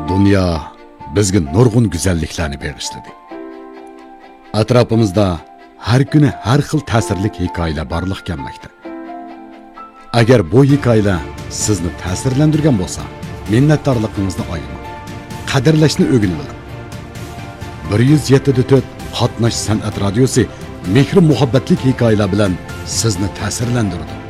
Dünya bizga nurg'un go'zalliklarni bag'ishladi. Atrofimizda har kuni har xil ta'sirli hikoyalar borliq kelmoqda. Agar bu hikoyalar sizni ta'sirlantirgan bo'lsa, minnatdorligingizni oyimang. Qadrlashni o'rganib oling. 107.4 Qatnash san'at radiosi mehr muhabbatlik hikoyalar bilan sizni ta'sirlantirdi.